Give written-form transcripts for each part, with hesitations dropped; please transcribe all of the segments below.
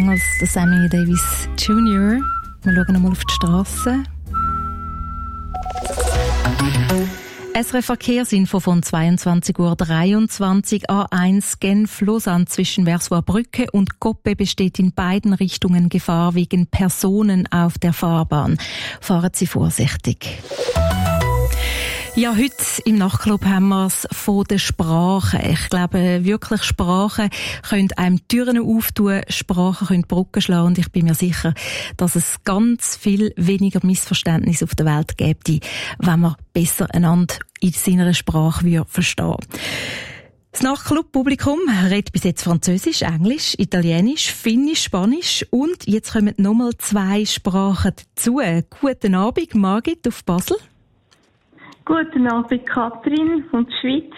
damals der Sammy Davis Jr. Wir schauen einmal auf die Strasse. SRF Verkehrsinfo von 22:23 Uhr. A1 Genf-Lausanne zwischen Versoix-Brücke und Coppe besteht in beiden Richtungen Gefahr wegen Personen auf der Fahrbahn. Fahren Sie vorsichtig. Ja, heute im Nachtclub haben wir es von der Sprache. Ich glaube, wirklich Sprachen können einem Türen auftun, Sprachen können Brücken schlagen und ich bin mir sicher, dass es ganz viel weniger Missverständnisse auf der Welt gäbe, wenn man besser einander in seiner Sprache verstehen würde. Das Nachtclub-Publikum redet bis jetzt Französisch, Englisch, Italienisch, Finnisch, Spanisch und jetzt kommen nochmal 2 Sprachen dazu. Guten Abend, Margit auf Basel. Guten Abend, Katrin von der Schweiz.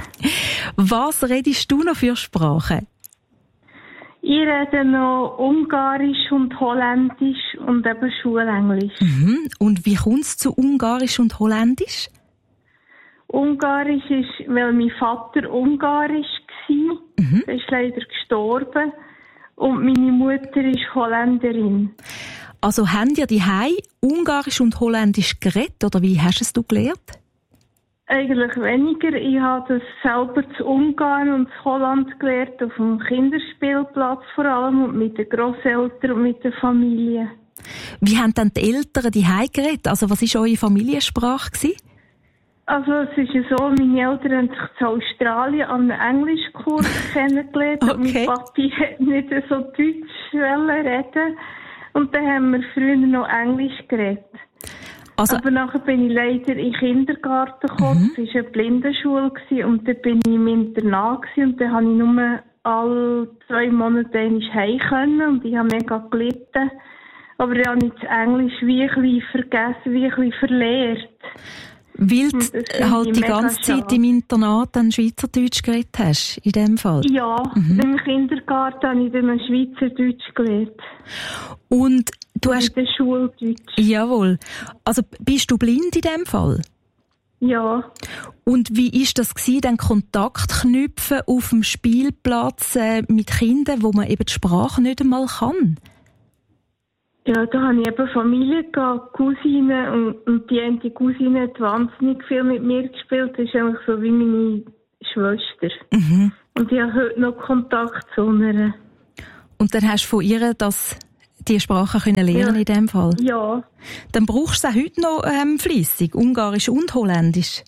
Was redest du noch für Sprachen? Ich rede noch Ungarisch und Holländisch und eben Schulenglisch. Mhm. Und wie kommt es zu Ungarisch und Holländisch? Ungarisch ist, weil mein Vater Ungarisch war. Er ist leider gestorben. Und meine Mutter ist Holländerin. Also haben ihr daheim Ungarisch und Holländisch geredet, oder wie hast du es gelernt? Eigentlich weniger. Ich habe das selber zu Ungarn und zu Holland gelernt, auf dem Kinderspielplatz vor allem und mit den Grosseltern und mit der Familie. Wie haben dann die Eltern daheim geredet? Also was war eure Familiensprache gewesen? Also es ist ja so, meine Eltern haben sich zu Australien an einem Englischkurs kennengelernt. Okay. Und mein Papi hat nicht so Deutsch reden. Und dann haben wir früher noch Englisch geredet. Also, aber nachher bin ich leider in den Kindergarten gekommen. Das war eine Blindenschule und dann bin ich im Internat und dann habe ich nur alle 2 Monate heim können und ich habe mega gelitten. Aber dann habe ich das Englisch wie ein bisschen vergessen, wie ein bisschen verlehrt. Weil du halt die ganze Zeit im Internat dann Schweizerdeutsch geredet hast, in dem Fall? Ja, im Kindergarten habe ich dann noch Schweizerdeutsch gelernt. Und du hast... In der Schuldeutsch. Jawohl. Also bist du blind in dem Fall? Ja. Und wie war das gewesen, dann Kontakt knüpfen auf dem Spielplatz mit Kindern, wo man eben die Sprache nicht einmal kann? Ja, da habe ich eben Familie gehabt, Cousinen, und die eine Cousine hat wahnsinnig viel mit mir gespielt. Das ist eigentlich so wie meine Schwester. Und ich habe heute noch Kontakt zu ihr. Und dann hast du von ihr die Sprache können lernen in dem Fall? Ja. Dann brauchst du es auch heute noch fleissig, Ungarisch und Holländisch?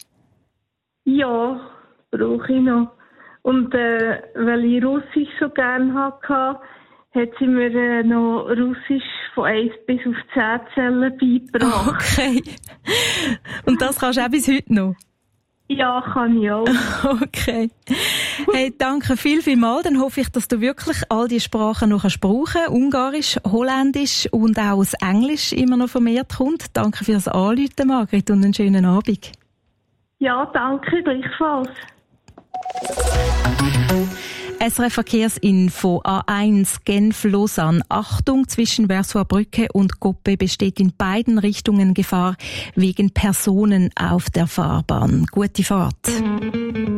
Ja, brauche ich noch. Und weil ich Russisch so gerne hatte, hat sie mir noch Russisch von 1 bis auf 10 Zellen beigebracht. Okay. Und das kannst du auch bis heute noch? Ja, kann ich auch. Okay. Hey, danke vielmals. Dann hoffe ich, dass du wirklich all die Sprachen noch brauchen kannst. Ungarisch, Holländisch und auch das Englisch immer noch vermehrt kommt. Danke fürs Anrufen, Margrit, und einen schönen Abend. Ja, danke, gleichfalls. SRF Verkehrsinfo A1 Genf-Lausanne. Achtung, zwischen Versoix-Brücke und Coppe besteht in beiden Richtungen Gefahr wegen Personen auf der Fahrbahn. Gute Fahrt.